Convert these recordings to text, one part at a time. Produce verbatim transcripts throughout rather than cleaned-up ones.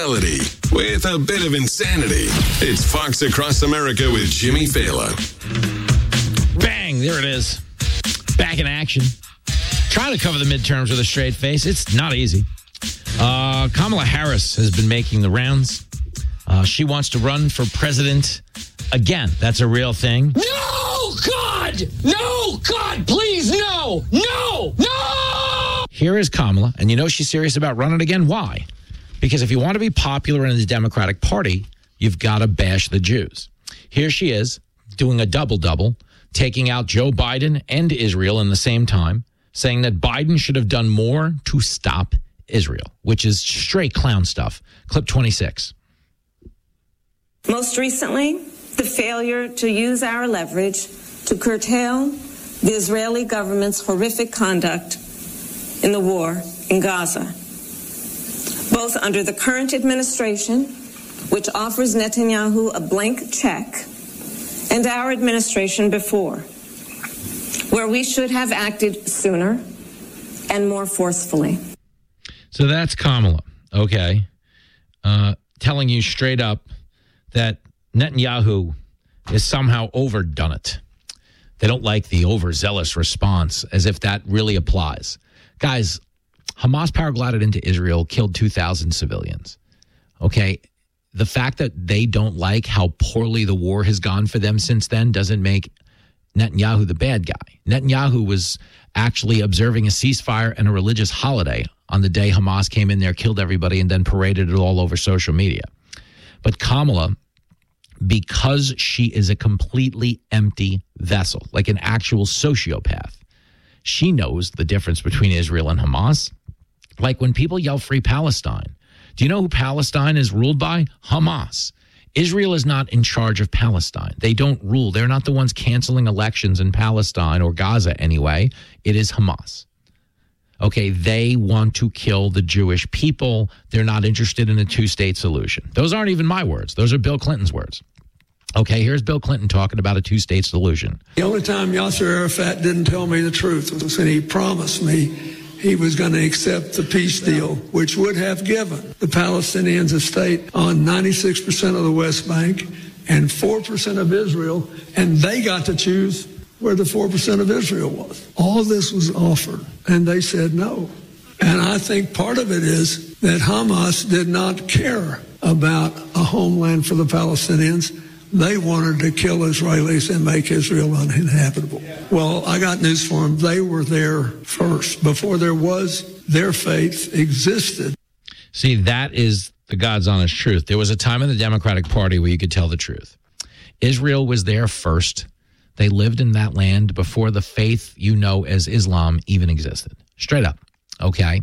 reality with a bit of insanity. It's Fox Across America with Jimmy Fallon. Bang, there it is. Back in action. Trying to cover the midterms with a straight face. It's not easy. Uh, Kamala Harris has been making the rounds. Uh, she wants to run for president again. That's a real thing. No, God! No, God, please, no! No! No! Here is Kamala, and you know she's serious about running again. Why? Because if you want to be popular in the Democratic Party, you've got to bash the Jews. Here she is, doing a double-double, taking out Joe Biden and Israel in the same time, saying that Biden should have done more to stop Israel, which is straight clown stuff. Clip twenty-six. Most recently, the failure to use our leverage to curtail the Israeli government's horrific conduct in the war in Gaza, both under the current administration, which offers Netanyahu a blank check, and our administration before, where we should have acted sooner and more forcefully. So that's Kamala, okay, uh, telling you straight up that Netanyahu has somehow overdone it. They don't like the overzealous response, as if that really applies. Guys, Hamas paraglided into Israel, killed two thousand civilians. Okay, the fact that they don't like how poorly the war has gone for them since then doesn't make Netanyahu the bad guy. Netanyahu was actually observing a ceasefire and a religious holiday on the day Hamas came in there, killed everybody, and then paraded it all over social media. But Kamala, because she is a completely empty vessel, like an actual sociopath, she knows the difference between Israel and Hamas. Like when people yell free Palestine, do you know who Palestine is ruled by? Hamas. Israel is not in charge of Palestine. They don't rule. They're not the ones canceling elections in Palestine or Gaza anyway. It is Hamas. Okay, they want to kill the Jewish people. They're not interested in a two-state solution. Those aren't even my words. Those are Bill Clinton's words. Okay, here's Bill Clinton talking about a two-state solution. The only time Yasser Arafat didn't tell me the truth was when he promised me he was going to accept the peace deal, which would have given the Palestinians a state on ninety-six percent of the West Bank and four percent of Israel, and they got to choose where the four percent of Israel was. All this was offered, and they said no. And I think part of it is that Hamas did not care about a homeland for the Palestinians. They wanted to kill Israelis and make Israel uninhabitable. Well, I got news for them. They were there first. Before there was, their faith existed. See, that is the God's honest truth. There was a time in the Democratic Party where you could tell the truth. Israel was there first. They lived in that land before the faith you know as Islam even existed. Straight up, okay?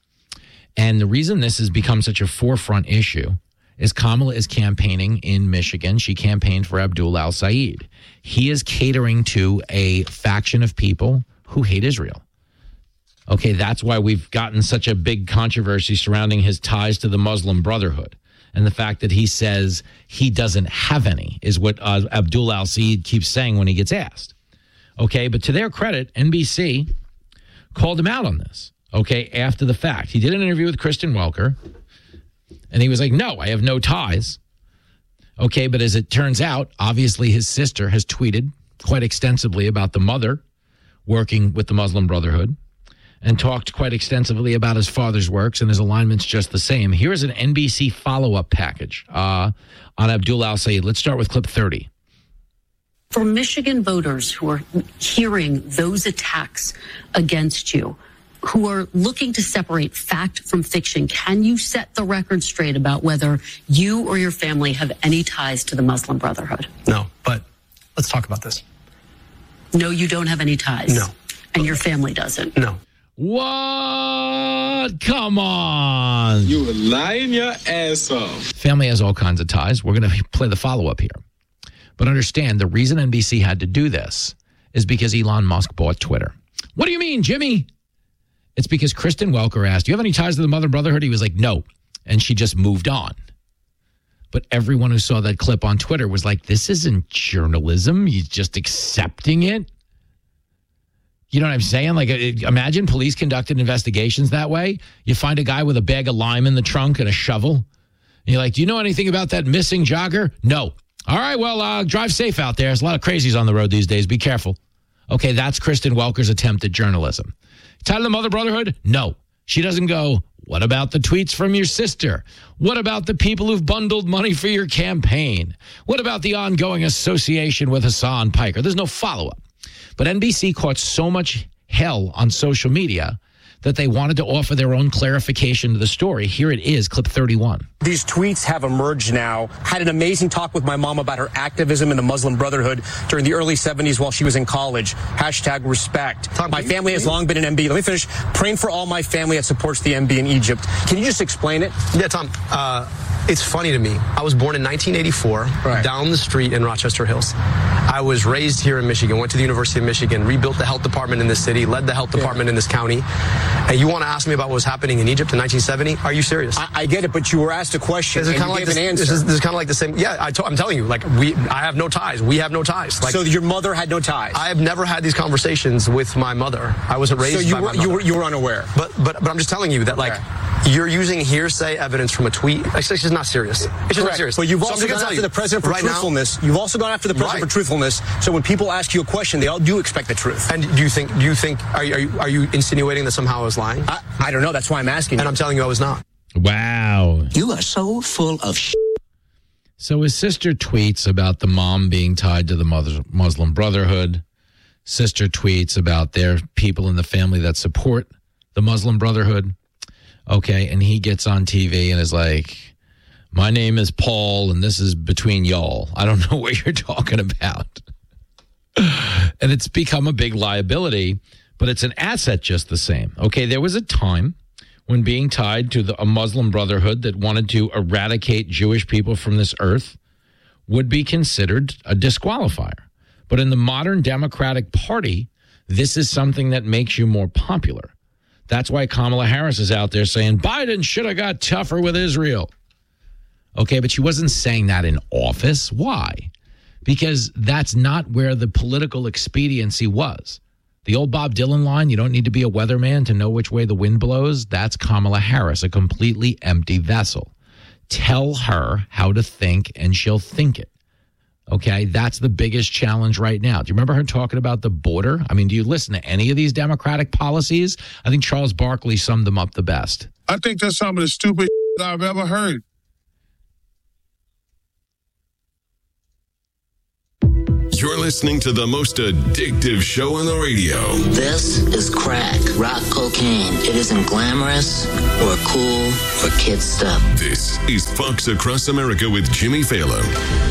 And the reason this has become such a forefront issue is Kamala is campaigning in Michigan. She campaigned for Abdul al-Sayed. He is catering to a faction of people who hate Israel. Okay, that's why we've gotten such a big controversy surrounding his ties to the Muslim Brotherhood. And the fact that he says he doesn't have any is what uh, Abdul al-Sayed keeps saying when he gets asked. Okay, but to their credit, N B C called him out on this, okay, after the fact. He did an interview with Kristen Welker, and he was like, no, I have no ties. Okay, but as it turns out, obviously his sister has tweeted quite extensively about the mother working with the Muslim Brotherhood and talked quite extensively about his father's works and his alignments just the same. Here's an N B C follow-up package uh, on Abdul al-Sayed. Let's start with clip thirty. For Michigan voters who are hearing those attacks against you, who are looking to separate fact from fiction, can you set the record straight about whether you or your family have any ties to the Muslim Brotherhood? No, but let's talk about this. No, you don't have any ties? No. And your family doesn't? No. What? Come on. You were lying your ass off. Family has all kinds of ties. We're going to play the follow-up here. But understand, the reason N B C had to do this is because Elon Musk bought Twitter. What do you mean, Jimmy? It's because Kristen Welker asked, do you have any ties to the Muslim Brotherhood? He was like, no. And she just moved on. But everyone who saw that clip on Twitter was like, this isn't journalism. You're just accepting it. You know what I'm saying? Like, imagine police conducted investigations that way. You find a guy with a bag of lime in the trunk and a shovel, And you're like, do you know anything about that missing jogger? No. All right, well, uh, drive safe out there. There's a lot of crazies on the road these days. Be careful. Okay, that's Kristen Welker's attempt at journalism. Tied to the Mother Brotherhood? No. She doesn't go, what about the tweets from your sister? What about the people who've bundled money for your campaign? What about the ongoing association with Hassan Piker? There's no follow-up. But N B C caught so much hell on social media that they wanted to offer their own clarification to the story. Here it is, clip thirty-one. These tweets have emerged now. Had an amazing talk with my mom about her activism in the Muslim Brotherhood during the early seventies while she was in college. Hashtag respect. Tom, my family has long been an M B. Let me finish. Praying for all my family that supports the M B in Egypt. Can you just explain it? Yeah, Tom. Uh, it's funny to me. I was born in nineteen eighty-four, right, down the street in Rochester Hills. I was raised here in Michigan, went to the University of Michigan, rebuilt the health department in this city, led the health department yeah. in this county. And you want to ask me about what was happening in Egypt in nineteen seventy? Are you serious? I, I get it, but you were asked a question and you like gave this, an answer. This is, this is kind of like the same. Yeah, I to, I'm telling you, like, we, I have no ties. We have no ties. Like, so your mother had no ties? I have never had these conversations with my mother. I wasn't raised so you by were, my mother. You were, you were unaware? But, but, but I'm just telling you that, like, okay. you're using hearsay evidence from a tweet. It's just not serious. It's just Correct. not serious. But you've so also gone after you, the president for right truthfulness. Now, you've also gone after the president right. for truthfulness. So when people ask you a question, they all do expect the truth. And do you think? Do you think? Are you, are you, are you insinuating that somehow I was lying? I, I don't know. That's why I'm asking. And you. I'm telling you, I was not. Wow. You are so full of shit. So his sister tweets about the mom being tied to the mother, Muslim Brotherhood. Sister tweets about their people in the family that support the Muslim Brotherhood. Okay, and he gets on T V and is like, my name is Paul, and this is between y'all. I don't know what you're talking about. And it's become a big liability, but it's an asset just the same. Okay, there was a time when being tied to the, a Muslim Brotherhood that wanted to eradicate Jewish people from this earth would be considered a disqualifier. But in the modern Democratic Party, this is something that makes you more popular. That's why Kamala Harris is out there saying, Biden should have got tougher with Israel. Okay, but she wasn't saying that in office. Why? Because that's not where the political expediency was. The old Bob Dylan line, you don't need to be a weatherman to know which way the wind blows. That's Kamala Harris, a completely empty vessel. Tell her how to think and she'll think it. Okay, that's the biggest challenge right now. Do you remember her talking about the border? I mean, do you listen to any of these Democratic policies? I think Charles Barkley summed them up the best. I think that's some of the stupid I've ever heard. You're listening to the most addictive show on the radio. This is crack, rock cocaine. It isn't glamorous or cool or kid stuff. This is Fox Across America with Jimmy Fallon.